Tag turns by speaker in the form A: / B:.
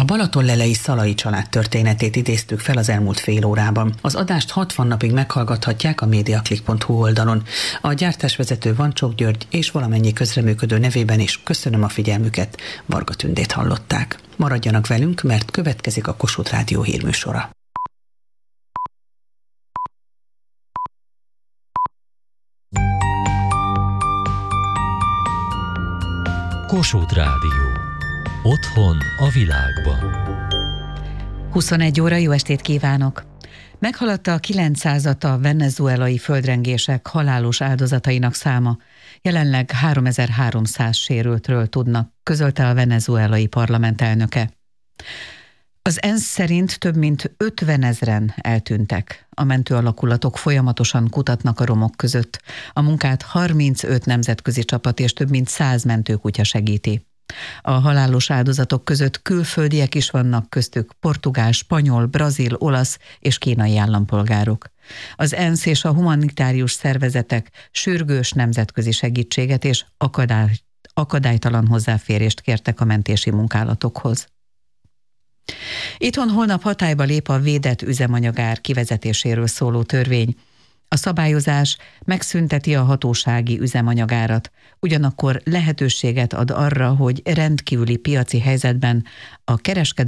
A: balatonlelei Szalai család történetét idéztük fel az elmúlt fél órában. Az adást 60 napig meghallgathatják a mediaclick.hu oldalon. A gyártásvezető Vancsók György és valamennyi közreműködő nevében is köszönöm a figyelmüket. Varga Tündét hallották. Maradjanak velünk, mert következik a Kossuth Rádió hírműsora.
B: Kossuth Rádió. Otthon a világban.
C: 21 óra, jó estét kívánok! Meghaladta a 900-at a venezuelai földrengések halálos áldozatainak száma. Jelenleg 3300 sérültről tudnak, közölte a venezuelai parlament elnöke. Az ENSZ szerint több mint 50 000 eltűntek. A mentőalakulatok folyamatosan kutatnak a romok között. A munkát 35 nemzetközi csapat és több mint 100 mentőkutya segíti. A halálos áldozatok között külföldiek is vannak, köztük portugál, spanyol, brazil, olasz és kínai állampolgárok. Az ENSZ és a humanitárius szervezetek sürgős nemzetközi segítséget és akadálytalan hozzáférést kértek a mentési munkálatokhoz. Itthon holnap hatályba lép a védett üzemanyagár kivezetéséről szóló törvény. A szabályozás megszünteti a hatósági üzemanyagárat, ugyanakkor lehetőséget ad arra, hogy rendkívüli piaci helyzetben a kereskedő